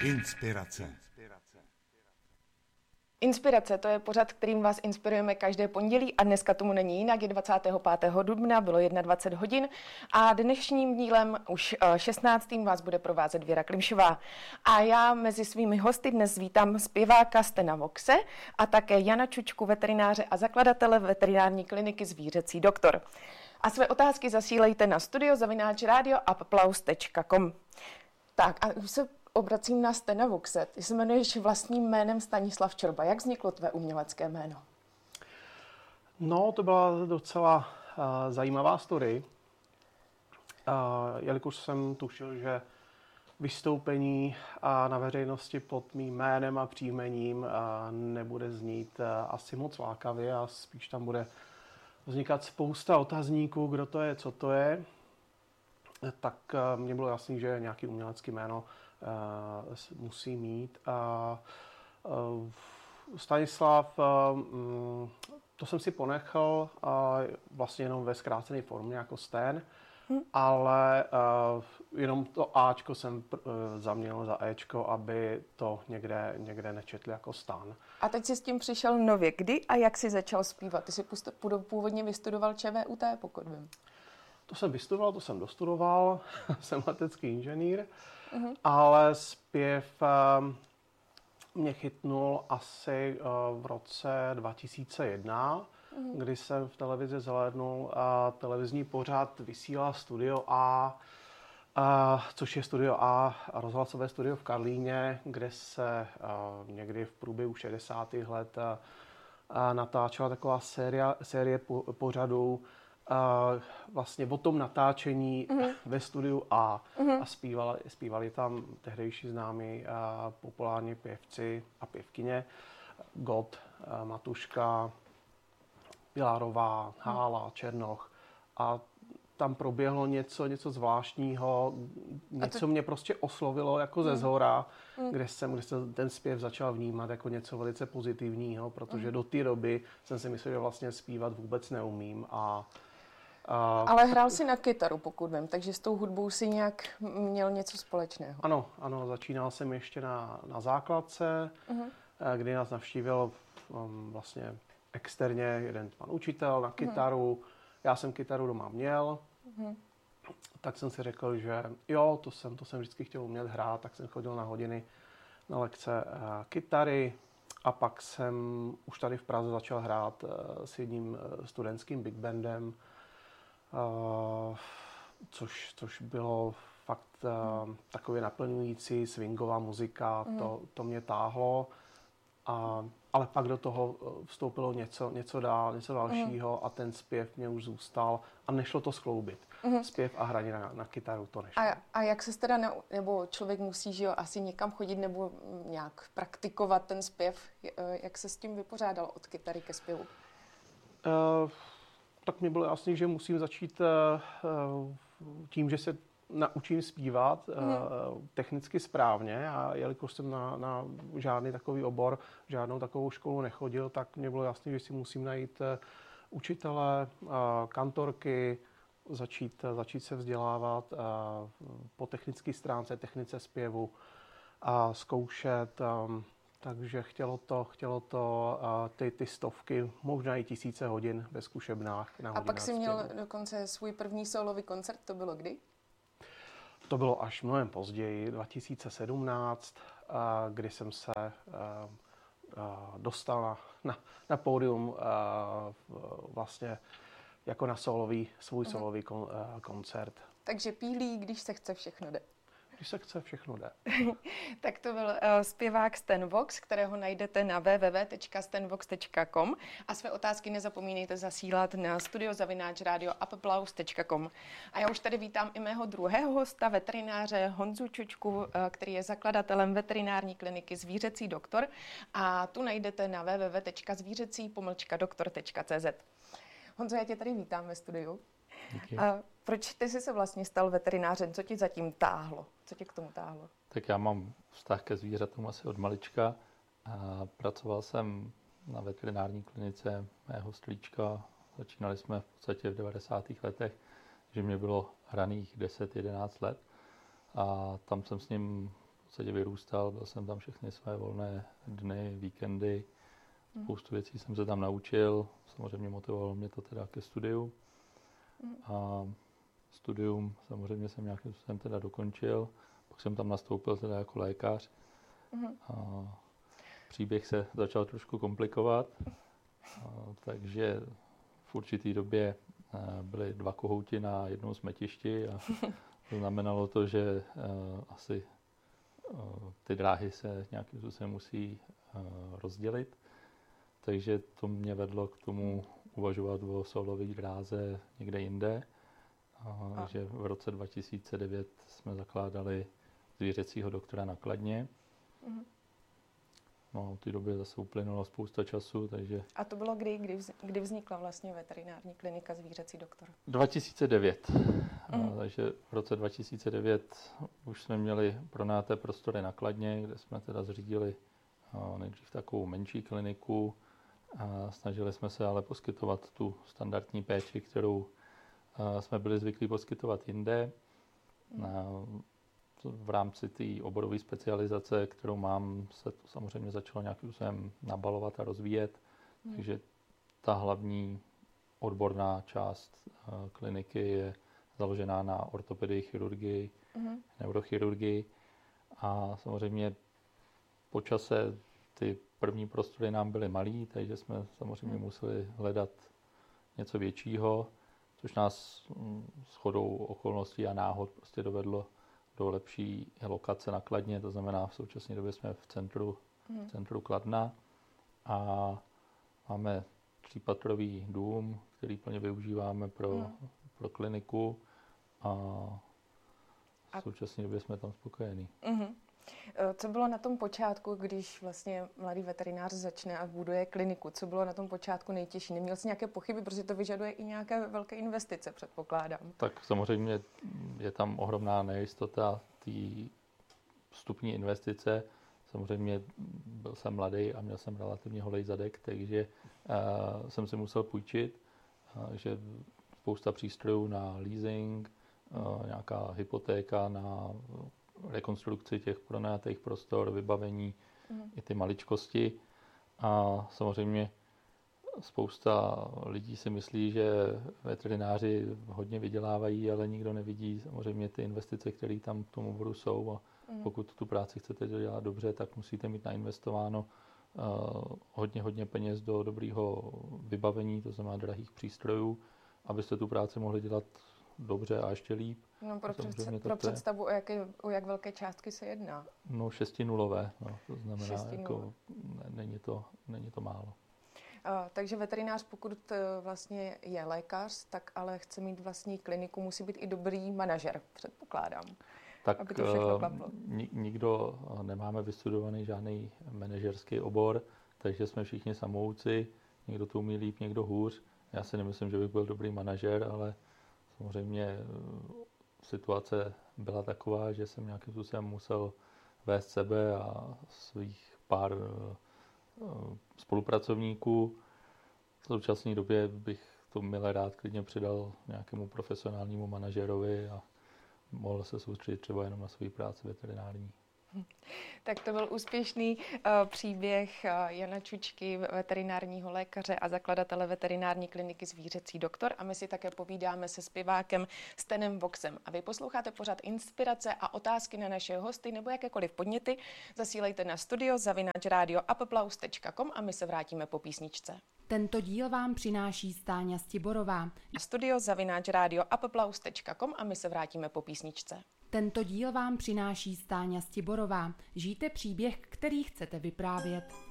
Inspirace. Inspirace, to je pořad, kterým vás inspirujeme každé pondělí a dneska tomu není jinak, je 25. dubna, bylo 21 hodin a dnešním dílem už 16. vás bude provázet Věra Klimšová. A já mezi svými hosty dnes vítám zpěváka Stena Voxe a také Jana Čučku, veterináře a zakladatele veterinární kliniky Zvířecí doktor. A své otázky zasílejte na studio@radioapplaus.com. Tak a už se obracím na Stena Voxe. Ty se jmenuješ vlastním jménem Stanislav Čorba. Jak vzniklo tvé umělecké jméno? No, to byla docela zajímavá story. Jelikož jsem tušil, že vystoupení na veřejnosti pod mým jménem a příjmením nebude znít asi moc lákavě a spíš tam bude vznikat spousta otazníků, kdo to je, co to je, tak mně bylo jasný, že nějaký umělecký jméno musí mít. Stanislav, to jsem si ponechal vlastně jenom ve zkrácené formě jako Stan, ale jenom to Ačko jsem zaměnil za Ečko, aby to někde nečetli jako Stan. A teď jsi s tím přišel nově. Kdy a jak jsi začal zpívat? Ty jsi původně vystudoval ČVUT, pokud vím. To jsem vystudoval, to jsem dostudoval, jsem letecký inženýr, ale zpěv mě chytnul asi v roce 2001, kdy jsem v televizi zhlédnul televizní pořad vysílal Studio A, což je Studio A, rozhlasové studio v Karlíně, kde se někdy v průběhu 60. let natáčela taková série pořadů, vlastně o tom natáčení ve studiu A a zpívali tam tehdejší známí populární pěvci a pěvkyně God, Matuška, Pilarová, Hála, Černoch a tam proběhlo něco zvláštního, něco mě prostě oslovilo jako ze zhora, kde jsem ten zpěv začal vnímat jako něco velice pozitivního, protože do té doby jsem si myslel, že vlastně zpívat vůbec neumím. Ale hrál si na kytaru, pokud vím, takže s tou hudbou si nějak měl něco společného. Ano, začínal jsem ještě na základce, kdy nás navštívil vlastně externě jeden pan učitel na kytaru. Já jsem kytaru doma měl, tak jsem si řekl, že jo, to jsem vždycky chtěl umět hrát, tak jsem chodil na hodiny, na lekce kytary a pak jsem už tady v Praze začal hrát s jedním studentským big bandem, což bylo fakt takově naplňující swingová muzika, to mě táhlo. Ale pak do toho vstoupilo něco dalšího a ten zpěv mě už zůstal a nešlo to skloubit. Zpěv a hraní na kytaru to nešlo. A jak se teda, nebo člověk musí, že jo, asi někam chodit nebo nějak praktikovat ten zpěv, jak se s tím vypořádal od kytary ke zpěvu? Tak mi bylo jasný, že musím začít tím, že se naučím zpívat technicky správně a jelikož jsem na žádný takový obor, žádnou takovou školu nechodil, tak mě bylo jasné, že si musím najít učitele, kantorky, začít se vzdělávat po technické stránce, technice zpěvu a zkoušet. Takže chtělo to ty stovky, možná i tisíce hodin ve zkušebnách. A pak jsi měl dokonce svůj první solový koncert, to bylo kdy? To bylo až mnohem později, 2017, kdy jsem se dostal na pódium vlastně jako na svůj solový koncert. Takže pílí, když se chce, všechno jde. Když se chce, všechno jde. Tak to byl zpěvák Stan Vox, kterého najdete na www.stanvox.com a své otázky nezapomínejte zasílat na studio@radioapplaus.com. A já už tady vítám i mého druhého hosta, veterináře Honzu Čučku, který je zakladatelem veterinární kliniky Zvířecí doktor a tu najdete na www.zvířecí-doktor.cz. Honzo, já tě tady vítám ve studiu. Díky. Proč ty jsi se vlastně stal veterinářem? Co tě zatím táhlo? Co tě k tomu táhlo? Tak já mám vztah ke zvířatům asi od malička. A pracoval jsem na veterinární klinice mého strýčka. Začínali jsme v podstatě v 90. letech, že mě bylo hraných 10-11 let. A tam jsem s ním v podstatě vyrůstal, byl jsem tam všechny své volné dny, víkendy, spoustu věcí jsem se tam naučil, samozřejmě motivovalo mě to teda ke studiu. A studium samozřejmě jsem nějakým způsobem teda dokončil, pak jsem tam nastoupil teda jako lékař. A příběh se začal trošku komplikovat, takže v určité době byly 2 kohouti na jednom smetišti a to znamenalo to, že asi ty dráhy se nějakým způsobem musí rozdělit. Takže to mě vedlo k tomu uvažovat o solové dráze někde jinde. Takže v roce 2009 jsme zakládali zvířecího doktora na Kladně. No, od té doby zase uplynulo spousta času, takže... A to bylo kdy vznikla vlastně veterinární klinika Zvířecí doktor? 2009. Takže v roce 2009 už jsme měli pronajaté prostory na Kladně, kde jsme teda zřídili nejdřív takovou menší kliniku. A snažili jsme se ale poskytovat tu standardní péči, kterou jsme byli zvyklí poskytovat jinde. V rámci té oborové specializace, kterou mám, se to samozřejmě začalo nějakým způsobem nabalovat a rozvíjet. Takže ta hlavní odborná část kliniky je založená na ortopedii, chirurgii, neurochirurgii. A samozřejmě po čase ty první prostory nám byly malý, takže jsme samozřejmě museli hledat něco většího, což nás shodou okolností a náhod prostě dovedlo do lepší lokace na Kladně, to znamená v současné době jsme v centru Kladna a máme 3patrový dům, který plně využíváme pro kliniku a v současné době jsme tam spokojení. Co bylo na tom počátku, když vlastně mladý veterinář začne a buduje kliniku? Co bylo na tom počátku nejtěžší? Neměl jsi nějaké pochyby, protože to vyžaduje i nějaké velké investice, předpokládám. Tak samozřejmě je tam ohromná nejistota té vstupní investice. Samozřejmě byl jsem mladý a měl jsem relativně holej zadek, takže jsem si musel půjčit. Takže spousta přístrojů na leasing, nějaká hypotéka na rekonstrukci těch pronajatých prostor, vybavení, i ty maličkosti. A samozřejmě spousta lidí si myslí, že veterináři hodně vydělávají, ale nikdo nevidí samozřejmě ty investice, které tam k tomu oboru jsou. A pokud tu práci chcete dělat dobře, tak musíte mít nainvestováno hodně peněz do dobrého vybavení, to znamená drahých přístrojů, abyste tu práci mohli dělat dobře a ještě líp. No, pro představu, o jak velké částky se jedná? No 6nulové, to znamená, jako, není to málo. Takže veterinář, pokud vlastně je lékař, tak ale chce mít vlastní kliniku, musí být i dobrý manažer, předpokládám. Tak aby to všechno klaplo. Nikdo nemáme vystudovaný žádný manažerský obor, takže jsme všichni samouci, někdo to umí líp, někdo hůř. Já si nemyslím, že bych byl dobrý manažer, ale samozřejmě situace byla taková, že jsem nějakým způsobem musel vést sebe a svých pár spolupracovníků. V současné době bych to milé rád klidně přidal nějakému profesionálnímu manažerovi a mohl se soustředit třeba jenom na svou práci veterinární. Tak to byl úspěšný příběh Jana Čučky, veterinárního lékaře a zakladatele veterinární kliniky Zvířecí doktor. A my si také povídáme se zpěvákem Stenem Voxem. A vy posloucháte pořad Inspirace a otázky na naše hosty nebo jakékoliv podněty zasílejte na studio@radioapplaus.com a my se vrátíme po písničce. Tento díl vám přináší Stáňa Stiborová. studio@radioapplaus.com a my se vrátíme po písničce. Tento díl vám přináší Stáňa Stiborová. Žijte příběh, který chcete vyprávět.